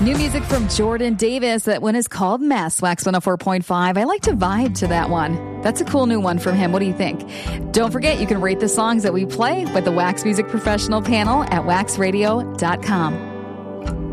New music from Jordan Davis. That one is called Mess, Wax 104.5. I like to vibe to that one. That's a cool new one from him. What do you think? Don't forget, you can rate the songs that we play with the Wax Music Professional panel at waxradio.com.